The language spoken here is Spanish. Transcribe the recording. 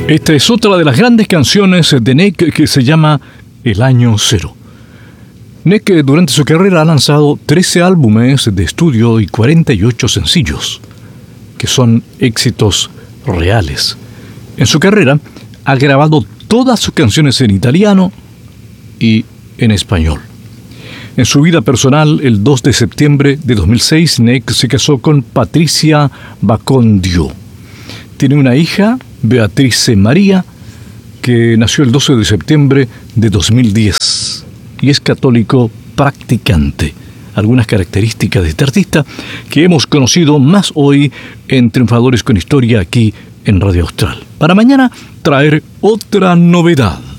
Esta es otra de las grandes canciones de Nick que se llama El Año Cero. Nick durante su carrera ha lanzado 13 álbumes de estudio y 48 sencillos, que son éxitos reales. En su carrera ha grabado todas sus canciones en italiano y en español. En su vida personal, el 2 de septiembre de 2006, Nick se casó con Patricia Bacondio. Tiene una hija, Beatrice María, que nació el 12 de septiembre de 2010 y es católico practicante. Algunas características de este artista que hemos conocido más hoy en Triunfadores con Historia aquí en Radio Austral. Para mañana traer otra novedad.